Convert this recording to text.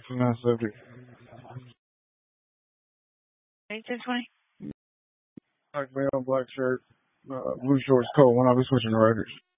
from that subject. Okay, 1020. Black belt, black shirt, blue shorts, coat. When I'll be switching the records.